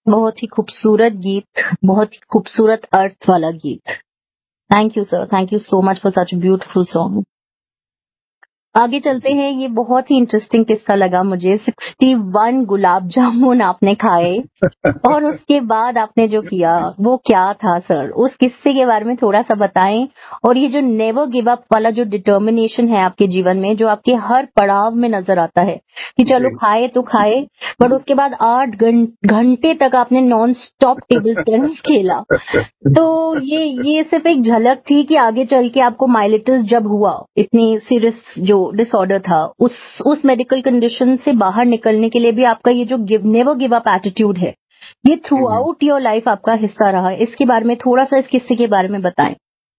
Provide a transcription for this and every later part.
बहुत ही खूबसूरत गीत, बहुत ही खूबसूरत अर्थ वाला गीत। Thank you sir, thank you so much for such beautiful song. आगे चलते हैं। ये बहुत ही इंटरेस्टिंग किस्सा लगा मुझे। 61 गुलाब जामुन आपने खाए और उसके बाद आपने जो किया वो क्या था सर? उस किस्से के बारे में थोड़ा सा बताएं। और ये जो नेवर गिव अप वाला जो डिटर्मिनेशन है आपके जीवन में, जो आपके हर पड़ाव में नजर आता है कि चलो खाए तो खाए, बट उसके बाद 8 घंटे तक आपने नॉन स्टॉप टेबल टेनिस खेला। तो ये सिर्फ एक झलक थी कि आगे चल के आपको माइलेटस जब हुआ, इतनी सीरियस जो डिसऑर्डर था, उस मेडिकल कंडीशन से बाहर निकलने के लिए भी आपका ये जो नेवर गिव अप एटीट्यूड है, ये थ्रू आउट योर लाइफ आपका हिस्सा रहा है। इसके बारे में थोड़ा सा, इस किस्से के बारे में बताएं।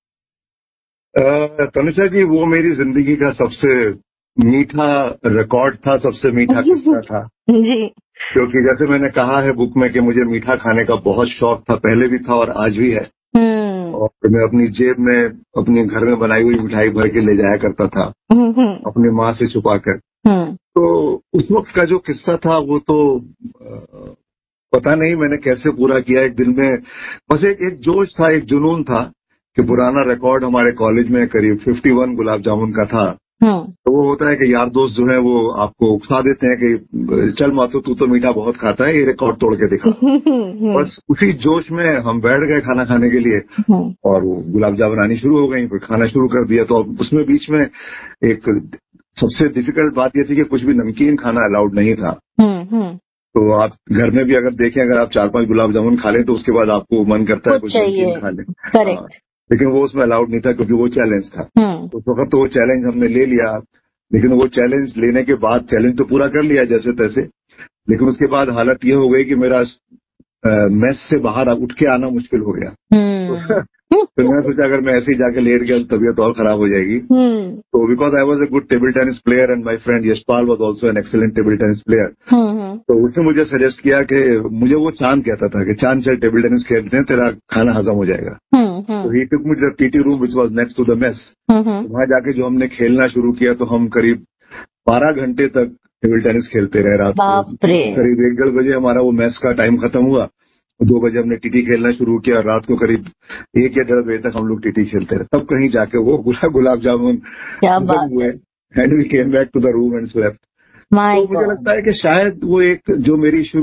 तनुषा जी, वो मेरी जिंदगी का सबसे मीठा रिकॉर्ड था, सबसे मीठा किस्सा था जी। क्योंकि जैसे मैंने कहा है बुक में कि मुझे मीठा खाने का बहुत शौक था, पहले भी था और आज भी है। और मैं अपनी जेब में अपने घर में बनाई हुई मिठाई भर के ले जाया करता था अपनी माँ से छुपाकर। तो उस वक्त का जो किस्सा था वो तो पता नहीं मैंने कैसे पूरा किया। एक दिन में बस एक जोश था, एक जुनून था कि पुराना रिकॉर्ड हमारे कॉलेज में करीब 51 गुलाब जामुन का था। तो वो होता है कि यार दोस्त जो है वो आपको उकसा देते हैं कि चल माथो तू तो मीठा बहुत खाता है, ये रिकॉर्ड तोड़ के दिखा। बस उसी जोश में हम बैठ गए खाना खाने के लिए और वो गुलाब जामुन आनी शुरू हो गई, फिर खाना शुरू कर दिया। तो उसमें बीच में एक सबसे डिफिकल्ट बात ये थी कि कुछ भी नमकीन खाना अलाउड नहीं था। तो आप घर में भी अगर देखें, अगर आप 4-5 गुलाब जामुन खा लें तो उसके बाद आपको मन करता है कुछ नमकीन खा लें। करेक्ट। लेकिन वो उसमें अलाउड नहीं था क्योंकि वो चैलेंज था। उस वक्त तो वो चैलेंज हमने ले लिया, लेकिन वो चैलेंज लेने के बाद चैलेंज तो पूरा कर लिया जैसे तैसे, लेकिन उसके बाद हालत ये हो गई कि मेरा मेस से बाहर उठ के आना मुश्किल हो गया। तो मैंने सोचा अगर मैं ऐसे ही जाके लेट गया तो तबीयत और खराब हो जाएगी। तो because I was a good table tennis player and my friend Yashpal was also an excellent table tennis player. तो उसने मुझे सजेस्ट किया कि मुझे वो चांद कहता था कि चांद चल टेबल टेनिस खेलते हैं, तेरा खाना हजम हो जाएगा। तो ही टुक मी to the PT room which was next to the mess. वहां जाके जो हमने खेलना शुरू किया तो हम करीब 12 घंटे तक टेबल टेनिस खेलते रहे। रात को करीब 1-1:30 बजे हमारा वो मैच का टाइम खत्म हुआ, 2 बजे हमने टीटी खेलना शुरू किया। रात को करीब 1 या 1:30 बजे तक हम लोग टीटी खेलते रहे। तब कहीं जाके वो गुलाब जामुन हुए and we came back to the room and slept. तो मुझे लगता है कि शायद वो एक जो मेरी